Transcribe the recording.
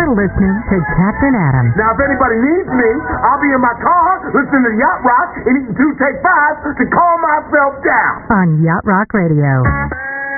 You're listening to Captain Adam. Now, if anybody needs me, I'll be in my car listening to Yacht Rock and eating 2 Take 5s to calm myself down. On Yacht Rock Radio.